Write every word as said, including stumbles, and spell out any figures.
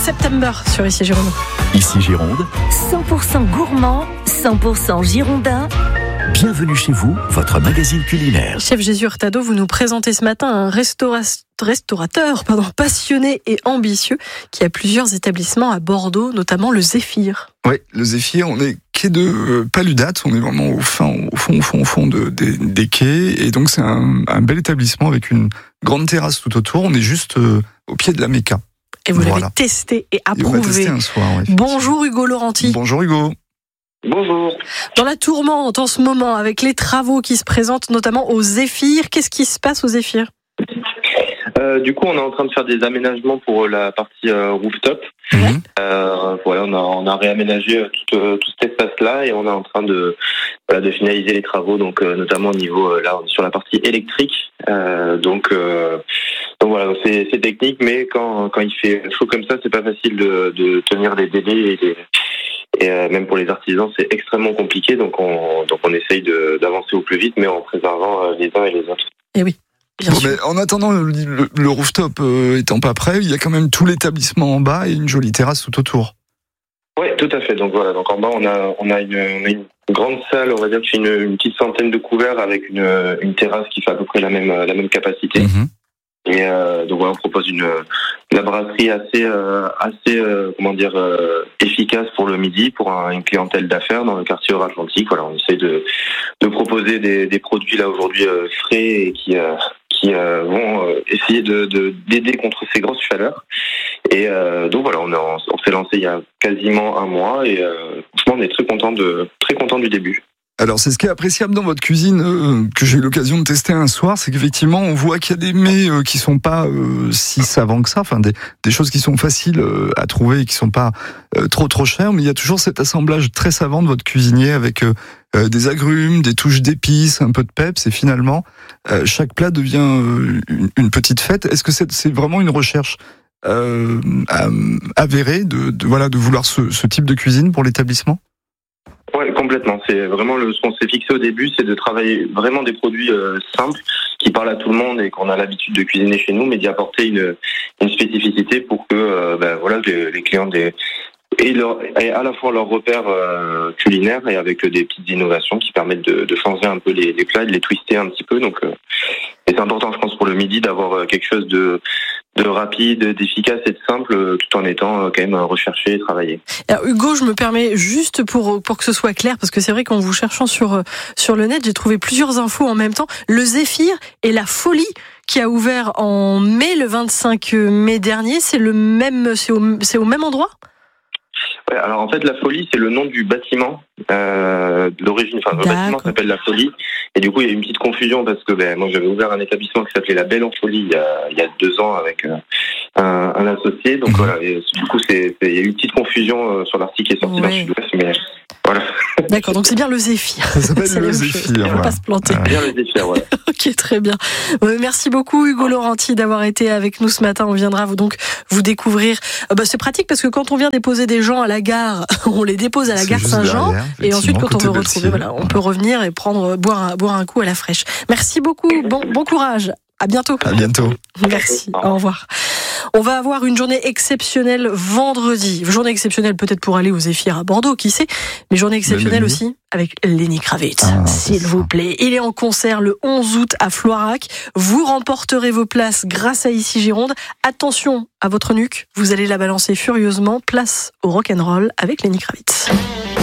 September sur Ici Gironde. Ici Gironde, cent pour cent gourmand, cent pour cent girondin. bienvenue chez vous, votre magazine culinaire. Chef Jésus Hurtado, vous nous présentez ce matin un restaura- restaurateur pardon, passionné et ambitieux qui a plusieurs établissements à Bordeaux, notamment le Zéphyr. Oui, le Zéphyr, on est quai de euh, Paludatte, on est vraiment au, fin, au fond, au fond, au fond de, des, des quais, et donc c'est un, un bel établissement avec une grande terrasse tout autour. On est juste euh, au pied de la Méca. Et vous Voilà. l'avez testé et Et on approuvé. a testé un soir. Ouais, Bonjour Hugo Laurenti. Bonjour Hugo. Bonjour. Dans la tourmente en ce moment, avec les travaux qui se présentent, notamment au Zéphyr, qu'est-ce qui se passe au Zéphyr ? Euh, du coup, on est en train de faire des aménagements pour la partie euh, rooftop. Mmh. Euh, voilà, on a, on a réaménagé euh, tout, euh, tout cet espace-là et on est en train de, voilà, de finaliser les travaux, donc euh, notamment au niveau euh, là on est sur la partie électrique. Euh, donc, euh, donc voilà, c'est, c'est technique, mais quand, quand il fait chaud comme ça, c'est pas facile de, de tenir les délais et, les, et euh, même pour les artisans, c'est extrêmement compliqué. Donc on, donc on essaye de, d'avancer au plus vite, mais en préservant euh, les uns et les autres. Eh oui. Bien Bon, sûr. mais en attendant, le, le, le rooftop euh, étant pas prêt, il y a quand même tout l'établissement en bas et une jolie terrasse tout autour. Oui, tout à fait. Donc voilà, donc en bas on a on a une, on a une grande salle, on va dire que c'est une, une petite centaine de couverts avec une, une terrasse qui fait à peu près la même la même capacité. Mmh. Et euh, donc voilà, on propose une la brasserie assez euh, assez euh, comment dire euh, efficace pour le midi, pour un, une clientèle d'affaires dans le quartier Atlantique. Voilà, on essaie de de proposer des, des produits là aujourd'hui euh, frais et qui euh, qui euh, vont euh, essayer de, de d'aider contre ces grosses chaleurs. Et euh, donc voilà, on, est en, on s'est lancé il y a quasiment un mois et euh, franchement on est très content de très content du début. Alors c'est ce qui est appréciable dans votre cuisine euh, que j'ai eu l'occasion de tester un soir, c'est qu'effectivement on voit qu'il y a des mets euh, qui sont pas euh, si savants que ça, enfin des, des choses qui sont faciles euh, à trouver et qui sont pas euh, trop trop chères, mais il y a toujours cet assemblage très savant de votre cuisinier avec euh, euh, des agrumes, des touches d'épices, un peu de peps, et finalement euh, chaque plat devient euh, une, une petite fête. Est-ce que c'est, c'est vraiment une recherche euh, avérée de, de voilà de vouloir ce, ce type de cuisine pour l'établissement ? Ouais, complètement. C'est vraiment le, ce qu'on s'est fixé au début, c'est de travailler vraiment des produits euh, simples qui parlent à tout le monde et qu'on a l'habitude de cuisiner chez nous, mais d'y apporter une, une spécificité pour que euh, ben, voilà, les, les clients des, et, leur, et à la fois leurs repères euh, culinaires et avec des petites innovations qui permettent de, de changer un peu les, les plats, de les twister un petit peu. Donc, euh, et c'est important, je pense, pour le midi d'avoir quelque chose de de rapide, d'efficace et de simple, tout en étant quand même recherché et travaillé. Alors, Hugo, je me permets juste pour pour que ce soit clair, parce que c'est vrai qu'en vous cherchant sur sur le net, j'ai trouvé plusieurs infos en même temps. Le Zéphyr et la Folie qui a ouvert en mai, le vingt-cinq mai dernier, c'est le même, c'est au, c'est au même endroit ? Ouais, alors en fait, la Folie, c'est le nom du bâtiment euh, d'origine. Enfin, le D'accord. bâtiment s'appelle la Folie. Et du coup, il y a eu une petite confusion parce que ben, moi, j'avais ouvert un établissement qui s'appelait La Belle en Folie il y a, il y a deux ans avec euh, un, un associé. Donc mmh. voilà, et, du coup, c'est, c'est, il y a eu une petite confusion euh, sur l'article qui est sorti ouais. dans le Sud-Ouest, mais voilà. D'accord, donc c'est bien le Zéphyr. Ça s'appelle C'est le la même chose. Zéphyr. On ne Voilà. va pas se planter. Ouais. Bien le Zéphyr, voilà. Ok, très bien. Euh, merci beaucoup Hugo Laurenti d'avoir été avec nous ce matin. On viendra vous donc vous découvrir. Euh, bah, c'est pratique parce que quand on vient déposer des gens à la gare, on les dépose à la C'est gare juste Saint-Jean, derrière, et ensuite quand on côté veut retrouver, Belsier. voilà, on peut revenir et prendre boire un, boire un coup à la fraîche. Merci beaucoup. Bon bon courage. À bientôt. À bientôt. Merci. Au revoir. On va avoir une journée exceptionnelle vendredi. Journée exceptionnelle peut-être pour aller aux Zéphyr à Bordeaux, qui sait. Mais journée exceptionnelle aussi avec Lenny Kravitz, Ah, s'il vous plaît. Il est en concert le onze août à Floirac. Vous remporterez vos places grâce à Ici Gironde. Attention à votre nuque, vous allez la balancer furieusement. Place au rock'n'roll avec Lenny Kravitz.